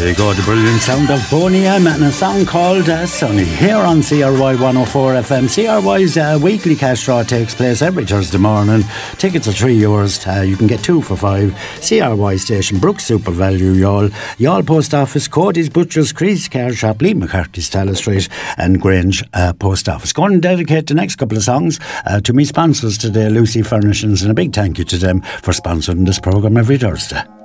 There you go, the brilliant sound of Boney M and a song called Sunny here on CRY 104 FM. CRY's weekly cash draw takes place every Thursday morning. Tickets are €3. You can get 2 for €5. CRY station, Brooks Super Value, Youghal Post Office, Cody's Butchers, Crease Car Shop, Lee McCarthy's Tallaght Street and Grange Post Office. Going to dedicate the next couple of songs to me sponsors today, Lucy Furnishings, and a big thank you to them for sponsoring this programme every Thursday.